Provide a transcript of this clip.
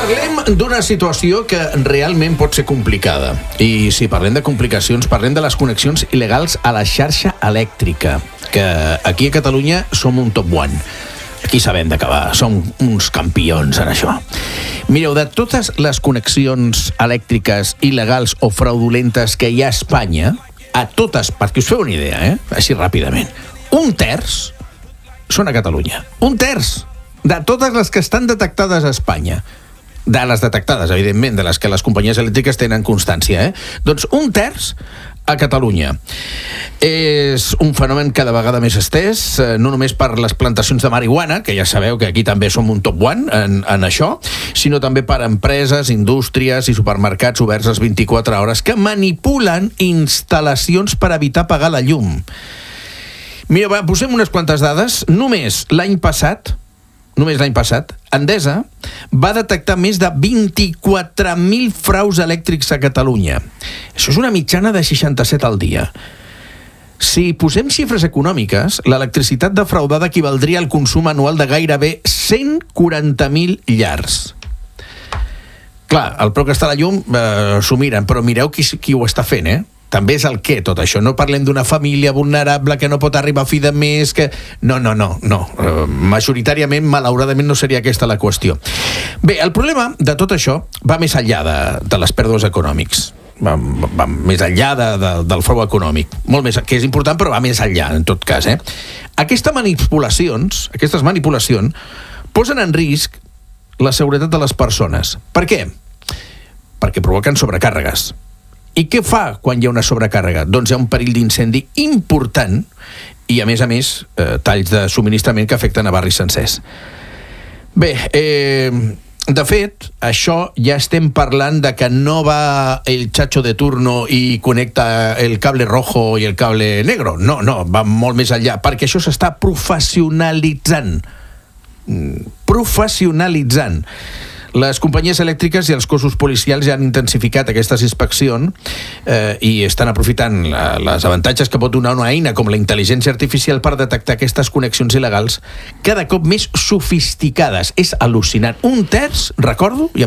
Parlem d'una situació que realment pot ser complicada. I si parlem de complicacions, parlem de les connexions il·legals a la xarxa elèctrica, que aquí a Catalunya som un top one. Aquí sabem d'acabar, som uns campions en això. Mireu, de totes les connexions elèctriques il·legals o fraudulentes que hi ha a Espanya, a totes, perquè us feu una idea, així ràpidament, 1/3 són a Catalunya. 1/3 de totes les que estan detectades a Espanya. De les detectades, evidentment, de les que les companyies elèctriques tenen constància, Doncs 1/3 a Catalunya. És un fenomen cada vegada més estès, no només per les plantacions de marihuana, que ja sabeu que aquí també som un top one en això, sinó també per empreses, indústries i supermercats oberts les 24 hores que manipulen instal·lacions per evitar pagar la llum. Mira, posem unes quantes dades. Només l'any passat, Endesa va detectar més de 24.000 fraus elèctrics a Catalunya. Això és una mitjana de 67 al dia. Si posem xifres econòmiques, l'electricitat defraudada equivaldria al consum anual de gairebé 140.000 llars. Clar, el preu que està a la llum s'ho miren, però mireu qui ho està fent, També és el què, tot això. No parlem d'una família vulnerable que no pot arribar a fi de mes, que... No. Majoritàriament, malauradament, no seria aquesta la qüestió. Bé, el problema de tot això va més enllà de les pèrdues econòmics. Va més enllà del frau econòmic. Molt més, que és important, però va més enllà, en tot cas, Aquestes manipulacions posen en risc la seguretat de les persones. Per què? Perquè provoquen sobrecàrregues. I què fa quan hi ha una sobrecàrrega? Doncs hi ha un perill d'incendi important i, a més, talls de subministrament que afecten a barris sencers. Bé, de fet, això ja estem parlant de que no va el chacho de turno i connecta el cable rojo i el cable negro. No, va molt més enllà, perquè això s'està professionalitzant. Les companyies elèctriques i els cossos policials ja han intensificat aquestes inspeccions i estan aprofitant les avantatges que pot donar una eina com la intel·ligència artificial per detectar aquestes connexions il·legals cada cop més sofisticades. És al·lucinant. 1/3, recordo,